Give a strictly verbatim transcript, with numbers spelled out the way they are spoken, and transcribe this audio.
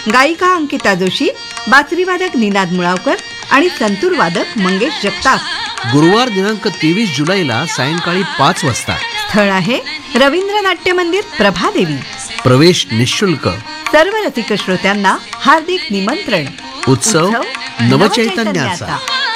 गायिका अंकिता जोशी, बासरीवादक निनाद मुळावकर आणि संतूर वादक मंगेश जगताप. गुरुवार दिनांक तेवीस जुलैला सायंकाळी पाच वाजता. स्थळ आहे रवींद्र नाट्य मंदिर, प्रभादेवी. प्रवेश निःशुल्क. सर्व रसिक श्रोत्यांना हार्दिक निमंत्रण. उत्सव नवचैतन्याचा.